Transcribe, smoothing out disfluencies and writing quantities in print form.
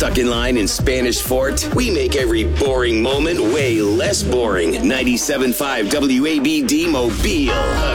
stuck in line in Spanish Fort? We make every boring moment way less boring. 97.5 WABD Mobile.